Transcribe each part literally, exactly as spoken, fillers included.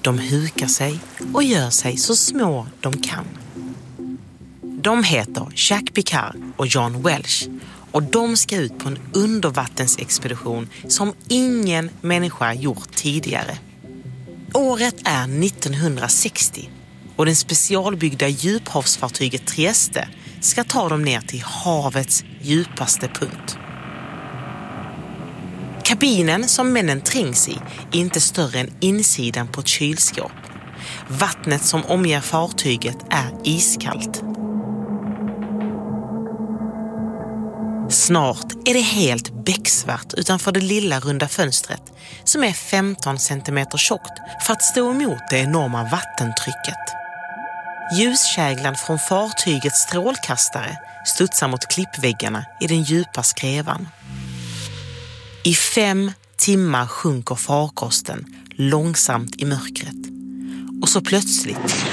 De hukar sig och gör sig så små de kan. De heter Jacques Piccard och John Welch och de ska ut på en undervattensexpedition som ingen människa gjort tidigare. Året är nittonhundrasextio och den specialbyggda djuphavsfartyget Trieste ska ta dem ner till havets djupaste punkt. Kabinen som männen trängs i är inte större än insidan på ett kylskåp. Vattnet som omger fartyget är iskallt. Snart är det helt becksvart utanför det lilla runda fönstret som är femton centimeter tjockt för att stå emot det enorma vattentrycket. Ljuskäglan från fartygets strålkastare studsar mot klippväggarna i den djupa skrevan. I fem timmar sjunker farkosten långsamt i mörkret. Och så plötsligt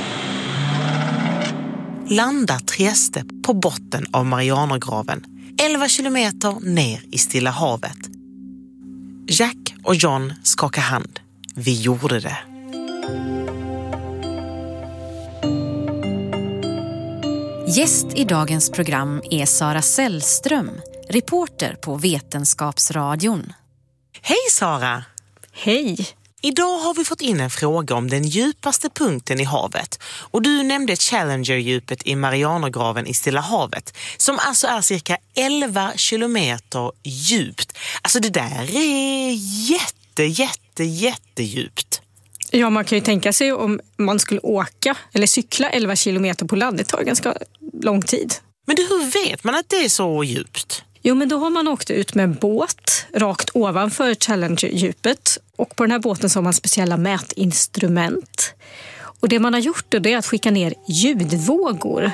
landar Trieste på botten av Marianergraven, elva kilometer ner i Stilla havet. Jack och John skakar hand. Vi gjorde det. Gäst i dagens program är Sara Sällström, reporter på Vetenskapsradion. Hej Sara! Hej! Idag har vi fått in en fråga om den djupaste punkten i havet. Och du nämnde Challenger-djupet i Marianergraven i Stilla havet, som alltså är cirka elva kilometer djupt. Alltså det där är jätte, jätte, jättedjupt. Ja, man kan ju tänka sig om man skulle åka eller cykla elva kilometer på land. Det tar ganska lång tid. Men du, hur vet man att det är så djupt? Jo, men då har man åkt ut med en båt rakt ovanför Challenger-djupet. Och på den här båten så har man speciella mätinstrument. Och det man har gjort då, det är att skicka ner ljudvågor.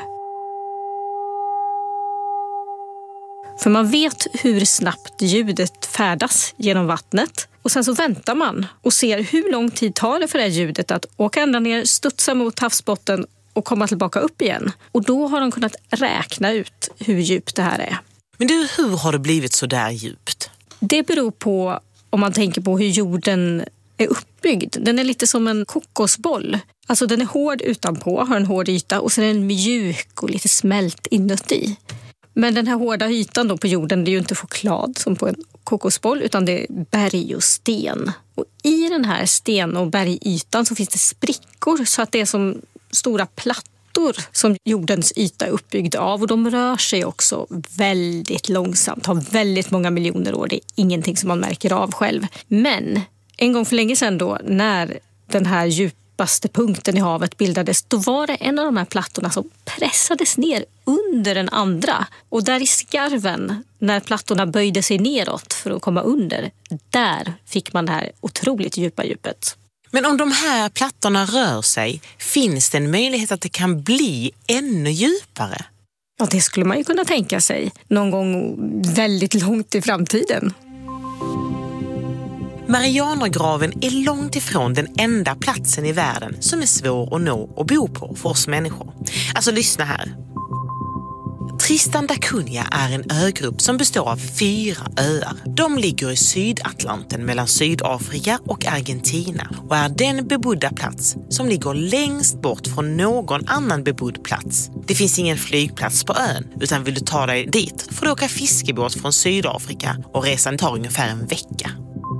För man vet hur snabbt ljudet färdas genom vattnet. Och sen så väntar man och ser hur lång tid tar det för det här ljudet att åka ända ner, studsa mot havsbotten och komma tillbaka upp igen. Och då har de kunnat räkna ut hur djupt det här är. Men du, hur har det blivit så där djupt? Det beror på, om man tänker på hur jorden är uppbyggd. Den är lite som en kokosboll. Alltså den är hård utanpå, har en hård yta och sen är den mjuk och lite smält inuti. Men den här hårda ytan då på jorden, det är ju inte choklad som på en kokosboll, utan det är berg och sten. Och i den här sten- och bergytan så finns det sprickor så att det är som stora plattor som jordens yta är uppbyggd av. Och de rör sig också väldigt långsamt, har väldigt många miljoner år. Det är ingenting som man märker av själv. Men en gång för länge sedan då, när den här djupaste punkten i havet bildades, då var det en av de här plattorna som pressades ner under den andra. Och där i skarven, när plattorna böjde sig neråt för att komma under, där fick man det här otroligt djupa djupet. Men om de här plattorna rör sig, finns det en möjlighet att det kan bli ännu djupare? Ja, det skulle man ju kunna tänka sig någon gång väldigt långt i framtiden. Marianergraven är långt ifrån den enda platsen i världen som är svår att nå och bo på för oss människor. Alltså lyssna här. Tristan da Cunha är en ögrupp som består av fyra öar. De ligger i Sydatlanten mellan Sydafrika och Argentina och är den bebodda plats som ligger längst bort från någon annan bebodd plats. Det finns ingen flygplats på ön, utan vill du ta dig dit får du åka fiskebåt från Sydafrika och resan tar ungefär en vecka.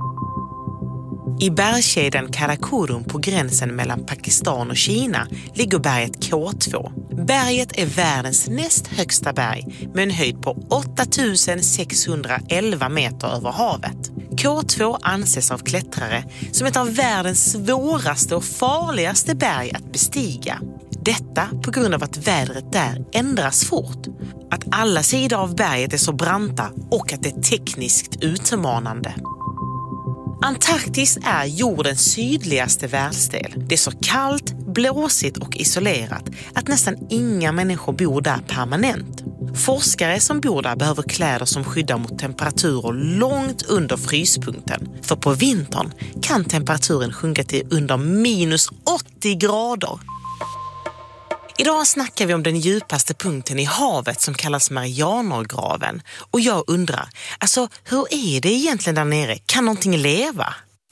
I bergskedjan Karakorum på gränsen mellan Pakistan och Kina ligger berget K två. Berget är världens näst högsta berg med en höjd på åtta tusen sexhundraelva meter över havet. K två anses av klättrare som ett av världens svåraste och farligaste berg att bestiga. Detta på grund av att vädret där ändras fort, att alla sidor av berget är så branta och att det är tekniskt utmanande. Antarktis är jordens sydligaste världsdel. Det är så kallt, blåsigt och isolerat att nästan inga människor bor där permanent. Forskare som bor där behöver kläder som skyddar mot temperaturer långt under fryspunkten. För på vintern kan temperaturen sjunka till under minus åttio grader. Idag snackar vi om den djupaste punkten i havet som kallas Marianergraven. Och jag undrar, alltså hur är det egentligen där nere? Kan någonting leva?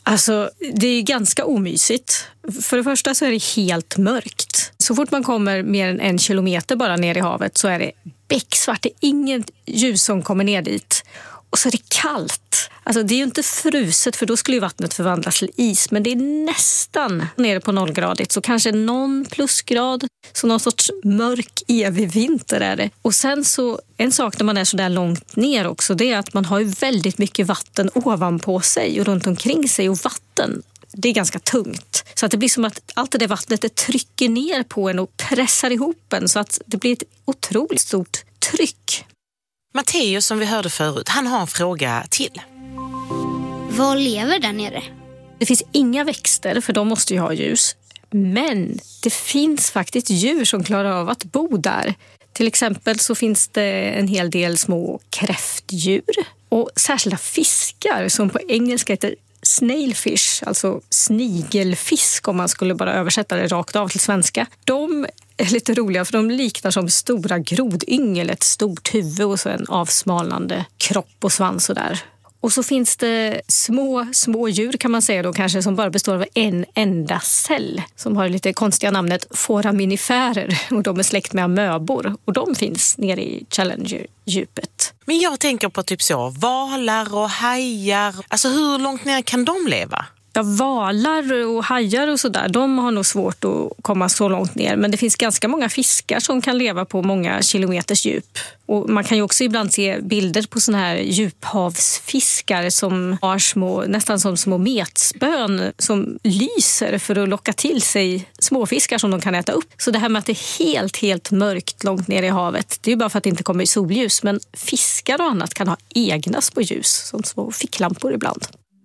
Alltså, det är ganska omysigt. För det första så är det helt mörkt. Så fort man kommer mer än en kilometer bara ner i havet så är det becksvart. Det är inget ljus som kommer ner dit. Och så är det kallt. Alltså det är ju inte fruset, för då skulle ju vattnet förvandlas till is. Men det är nästan nere på nollgradigt. Så kanske någon plusgrad. Så någon sorts mörk evig vinter är det. Och sen så, en sak när man är så där långt ner också, det är att man har ju väldigt mycket vatten ovanpå sig och runt omkring sig. Och vatten, det är ganska tungt. Så att det blir som att allt det där vattnet det trycker ner på en och pressar ihop en. Så att det blir ett otroligt stort tryck. Matteo, som vi hörde förut, han har en fråga till. Vad lever där nere? Det finns inga växter, för de måste ju ha ljus. Men det finns faktiskt djur som klarar av att bo där. Till exempel så finns det en hel del små kräftdjur. Och särskilda fiskar som på engelska heter snailfish, alltså snigelfisk om man skulle bara översätta det rakt av till svenska. De är lite roliga för de liknar som stora grodyngel, ett stort huvud och så en avsmalnande kropp och svans och där. Och så finns det små, små djur kan man säga då kanske som bara består av en enda cell som har lite konstiga namnet foraminifärer och de är släkt med amöbor och de finns nere i Challenger-djupet. Men jag tänker på typ så, valar och hajar, alltså hur långt ner kan de leva? Ja, valar och hajar och sådär, de har nog svårt att komma så långt ner. Men det finns ganska många fiskar som kan leva på många kilometers djup. Och man kan ju också ibland se bilder på såna här djuphavsfiskar som har små, nästan som små metspön som lyser för att locka till sig småfiskar som de kan äta upp. Så det här med att det är helt, helt mörkt långt ner i havet, det är ju bara för att det inte kommer solljus. Men fiskar och annat kan ha egna små ljus som små ficklampor ibland.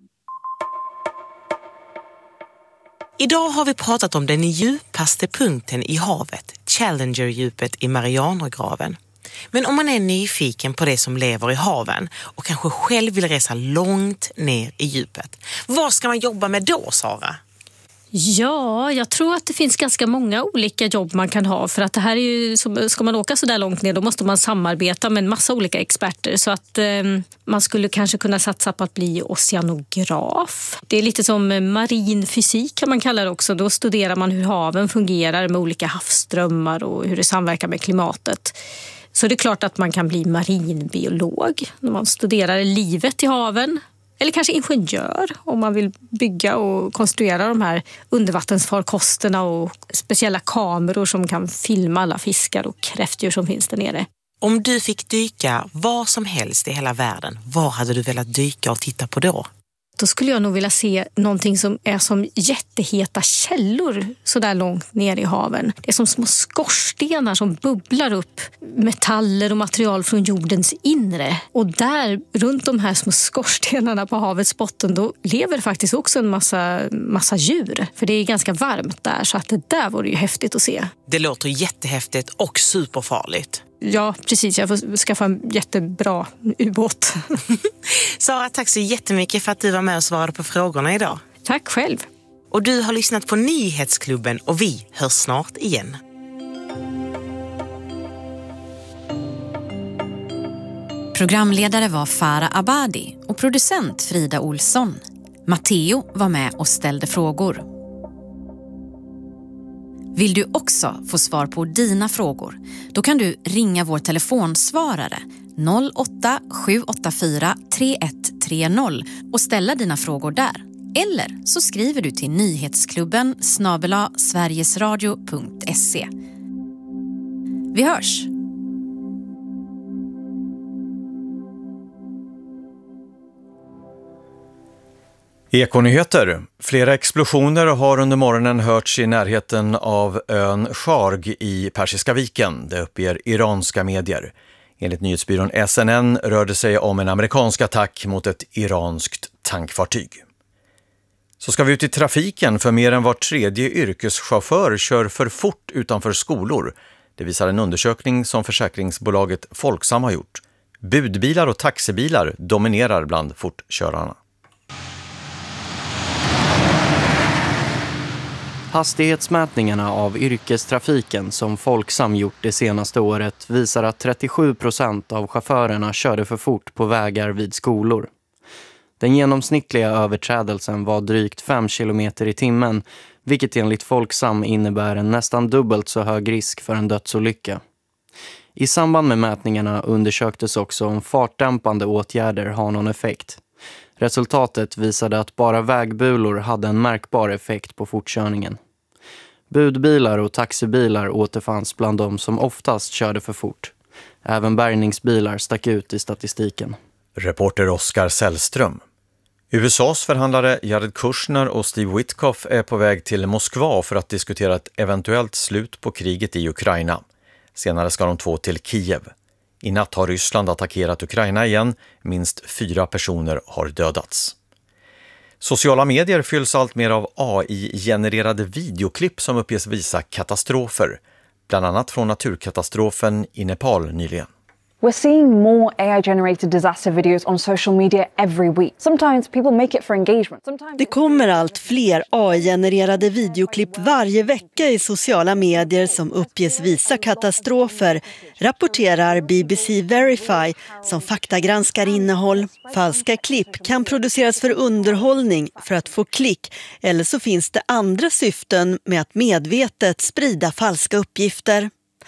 Idag har vi pratat om den djupaste punkten i havet, Challenger-djupet i Marianergraven. Men om man är nyfiken på det som lever i haven och kanske själv vill resa långt ner i djupet, vad ska man jobba med då, Sara? Ja, jag tror att det finns ganska många olika jobb man kan ha. För att det här är ju, ska man åka så där långt ner då måste man samarbeta med en massa olika experter. Så att eh, man skulle kanske kunna satsa på att bli oceanograf. Det är lite som marin fysik kan man kalla det också. Då studerar man hur haven fungerar med olika havsströmmar och hur det samverkar med klimatet. Så det är klart att man kan bli marinbiolog när man studerar livet i haven. Eller kanske ingenjör om man vill bygga och konstruera de här undervattensfarkosterna och speciella kameror som kan filma alla fiskar och kräftdjur som finns där nere. Om du fick dyka var som helst i hela världen, var hade du velat dyka och titta på då? Då skulle jag nog vilja se någonting som är som jätteheta källor så där långt ner i haven. Det är som små skorstenar som bubblar upp metaller och material från jordens inre. Och där, runt de här små skorstenarna på havets botten, då lever faktiskt också en massa, massa djur. För det är ganska varmt där, så att det där vore ju häftigt att se. Det låter jättehäftigt och superfarligt. Ja, precis. Jag får skaffa en jättebra ubåt. Sara, tack så jättemycket för att du var med och svarade på frågorna idag. Tack själv. Och du har lyssnat på Nyhetsklubben och vi hörs snart igen. Programledare var Farah Abadi och producent Frida Olsson. Matteo var med och ställde frågor. Vill du också få svar på dina frågor? Då kan du ringa vår telefonsvarare noll åtta sju åtta fyra tre ett tre noll och ställa dina frågor där. Eller så skriver du till nyhetsklubben snabel-a sverigesradio punkt se. Vi hörs! Ekonyheter. Flera explosioner har under morgonen hörts i närheten av ön Sharg i Persiska viken, det uppger iranska medier. Enligt nyhetsbyrån S N N rörde sig om en amerikansk attack mot ett iranskt tankfartyg. Så ska vi ut i trafiken, för mer än var tredje yrkeschaufför kör för fort utanför skolor. Det visar en undersökning som försäkringsbolaget Folksam har gjort. Budbilar och taxibilar dominerar bland fortkörarna. Hastighetsmätningarna av yrkestrafiken som Folksam gjort det senaste året visar att trettiosju procent av chaufförerna körde för fort på vägar vid skolor. Den genomsnittliga överträdelsen var drygt fem kilometer i timmen, vilket enligt Folksam innebär en nästan dubbelt så hög risk för en dödsolycka. I samband med mätningarna undersöktes också om fartdämpande åtgärder har någon effekt. Resultatet visade att bara vägbulor hade en märkbar effekt på fortkörningen. Budbilar och taxibilar återfanns bland de som oftast körde för fort. Även bärgningsbilar stack ut i statistiken. Reporter Oskar Sällström. U S A:s förhandlare Jared Kushner och Steve Witkoff är på väg till Moskva för att diskutera ett eventuellt slut på kriget i Ukraina. Senare ska de två till Kiev. I natt har Ryssland attackerat Ukraina igen. Minst fyra personer har dödats. Sociala medier fylls allt mer av A I-genererade videoklipp som uppges visa katastrofer. Bland annat från naturkatastrofen i Nepal nyligen. We're seeing more A I-generated disaster videos on social media every week. Sometimes people make it for engagement. Sometimes Det kommer allt fler A I-genererade videoklipp varje vecka i sociala medier som uppges visa katastrofer, rapporterar B B C Verify som faktagranskar innehåll. Falska klipp kan produceras för underhållning för att få klick, eller så finns det andra syften med att medvetet sprida falska uppgifter.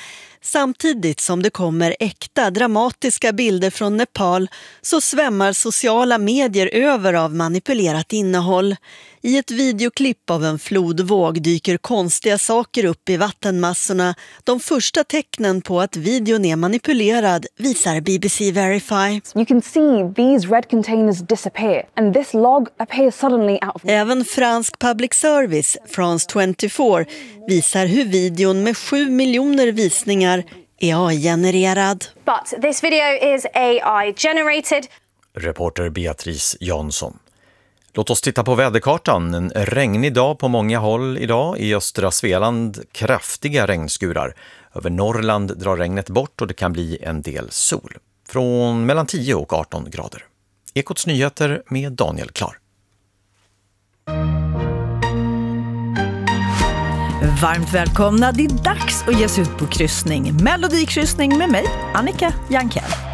Samtidigt som det kommer äkta dramatiska bilder från Nepal så svämmar sociala medier över av manipulerat innehåll. I ett videoklipp av en flodvåg dyker konstiga saker upp i vattenmassorna. De första tecknen på att videon är manipulerad visar B B C Verify. you can see these red containers disappear and this log appears suddenly out of Även fransk public service, France tjugofyra, visar hur videon med sju miljoner visningar är A I-genererad. But this video is A I-generated. Reporter Beatrice Jansson. Låt oss titta på väderkartan. En regnig dag på många håll idag. I östra Svealand kraftiga regnskurar. Över Norrland drar regnet bort och det kan bli en del sol. Från mellan tio och arton grader. Ekots nyheter med Daniel Klar. Varmt välkomna, det är dags att ge sig ut på kryssning. Melodikryssning med mig, Annika Jankell.